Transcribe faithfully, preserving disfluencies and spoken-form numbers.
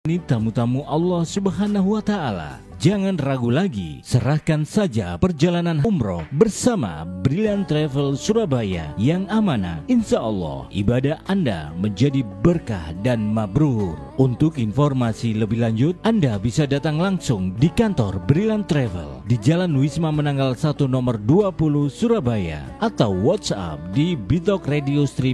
Ini tamu-tamu Allah Subhanahu wa Ta'ala. Jangan ragu lagi, serahkan saja perjalanan umroh bersama Brilliant Travel Surabaya yang amanah. Insya Allah ibadah Anda menjadi berkah dan mabrur. Untuk informasi lebih lanjut, Anda bisa datang langsung di kantor Brilliant Travel di Jalan Wisma Menanggal satu nomor dua puluh Surabaya, atau WhatsApp di Bitok Radio Stream